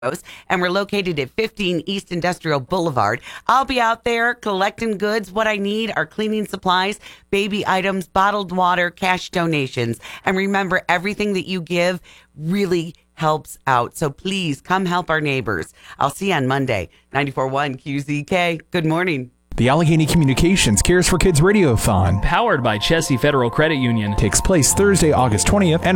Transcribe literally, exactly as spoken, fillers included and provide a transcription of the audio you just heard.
and we're located at fifteen East Industrial Boulevard. I'll be out there collecting goods. What I need are cleaning supplies, baby items, bottled water, cash donations. And remember, everything that you give really helps out. So please come help our neighbors. I'll see you on Monday. ninety-four point one Q Z K. Good morning. The Allegheny Communications Cares for Kids Radiothon, powered by Chessie Federal Credit Union, takes place Thursday, August twentieth, and